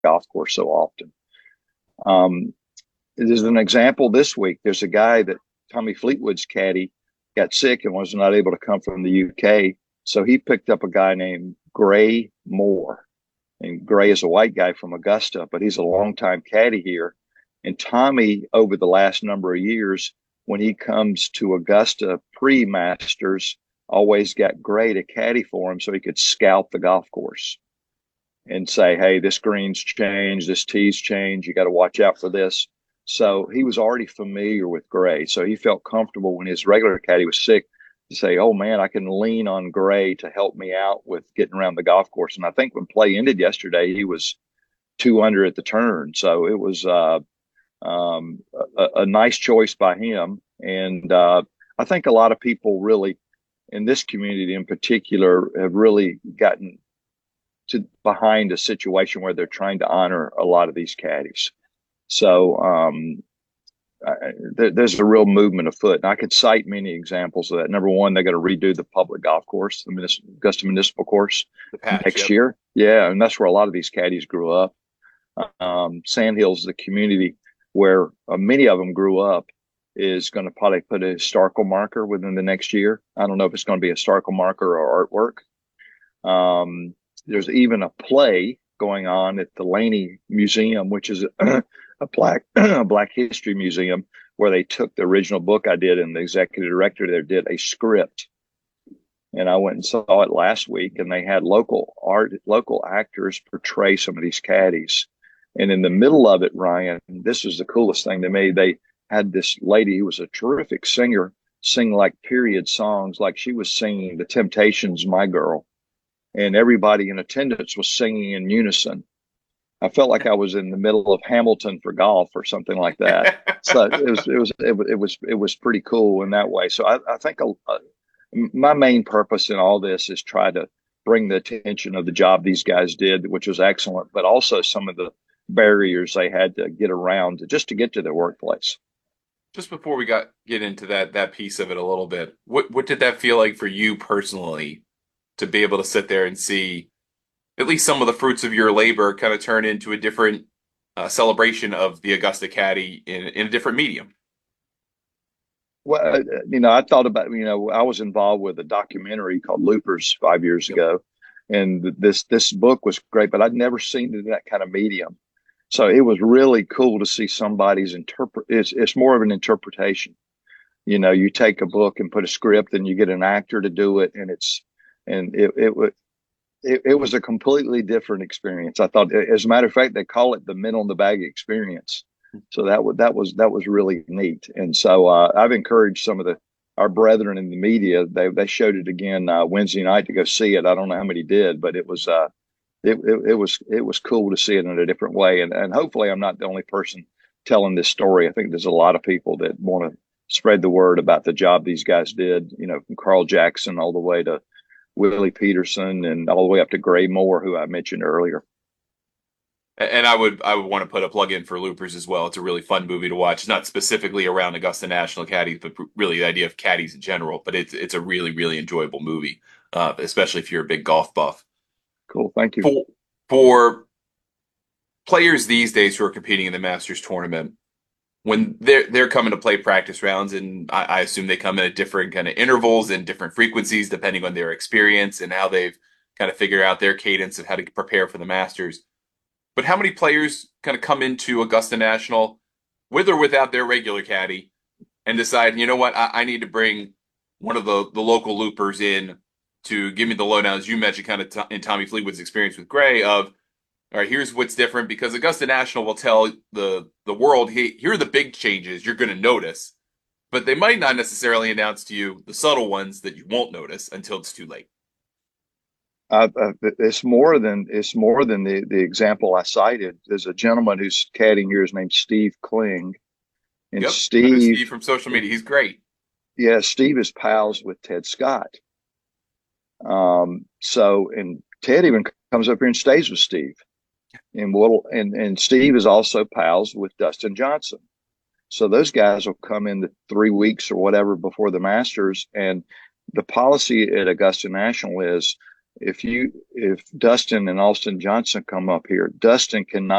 golf course so often. Um, there's an example this week. There's a guy that Tommy Fleetwood's caddy got sick and was not able to come from the UK. So he picked up a guy named Gray Moore. And Gray is a white guy from Augusta, but he's a longtime caddy here. And Tommy, over the last number of years, when he comes to Augusta pre-Masters, always got Gray to caddy for him so he could scout the golf course and say, hey, this green's changed, this tee's changed, you got to watch out for this. So he was already familiar with Gray. So he felt comfortable when his regular caddy was sick to say, oh man, I can lean on Gray to help me out with getting around the golf course. And I think when play ended yesterday, he was 2 under at the turn. So it was a nice choice by him. And I think a lot of people really in this community in particular have really gotten to behind a situation where they're trying to honor a lot of these caddies. So there's a real movement afoot. And I could cite many examples of that. Number one, they're going to redo the public golf course, the Augusta Municipal Course The patch, next yep. year. Yeah, and that's where a lot of these caddies grew up. Sandhills is the community where many of them grew up is going to probably put a historical marker within the next year. I don't know if it's going to be a historical marker or artwork. There's even a play going on at the Laney Museum, which is a black history museum, where they took the original book I did and the executive director there did a script. And I went and saw it last week, and they had local actors portray some of these caddies. And in the middle of it, Ryan, this was the coolest thing to me. They had this lady who was a terrific singer sing like period songs, like she was singing The Temptations' My Girl, and everybody in attendance was singing in unison. I felt like I was in the middle of Hamilton for golf or something like that. So it was pretty cool in that way. So I think my main purpose in all this is try to bring the attention of the job these guys did, which was excellent, but also some of the barriers they had to get around just to get to their workplace. Just before we get into that piece of it a little bit, what did that feel like for you personally to be able to sit there and see at least some of the fruits of your labor kind of turn into a different celebration of the Augusta Caddy in a different medium? Well, I thought about, I was involved with a documentary called Loopers 5 years Yep. ago, and this book was great, but I'd never seen it in that kind of medium. So it was really cool to see somebody's interpret. It's more of an interpretation. You take a book and put a script, and you get an actor to do it, and it was a completely different experience. I thought, as a matter of fact, they call it the men on the bag experience. So that was really neat. And so I've encouraged some of our brethren in the media. They showed it again Wednesday night to go see it. I don't know how many did, but it was cool to see it in a different way. And hopefully I'm not the only person telling this story. I think there's a lot of people that want to spread the word about the job these guys did. From Carl Jackson all the way to Willie Peterson and all the way up to Gray Moore, who I mentioned earlier. And I would want to put a plug in for Loopers as well. It's a really fun movie to watch. It's not specifically around Augusta National Caddies, but really the idea of caddies in general. But it's a really really enjoyable movie, especially if you're a big golf buff. Cool. Thank you. For players these days who are competing in the Masters tournament, when they're coming to play practice rounds, and I assume they come in at different kind of intervals and different frequencies depending on their experience and how they've kind of figured out their cadence of how to prepare for the Masters. But how many players kind of come into Augusta National with or without their regular caddy and decide, you know what, I need to bring one of the local loopers in to give me the lowdown, as you mentioned, kind of in Tommy Fleetwood's experience with Gray of, all right, here's what's different because Augusta National will tell the world, hey, here are the big changes you're going to notice, but they might not necessarily announce to you the subtle ones that you won't notice until it's too late. It's more than the example I cited. There's a gentleman who's caddying here. His name's Steve Kling, and Yep, I know Steve, Steve from social media. He's great. yeah, Steve is pals with Ted Scott. And Ted even comes up here and stays with Steve, and Steve is also pals with Dustin Johnson. So those guys will come in the 3 weeks or whatever before the Masters, and the policy at Augusta National is if Dustin and Austin Johnson come up here, Dustin cannot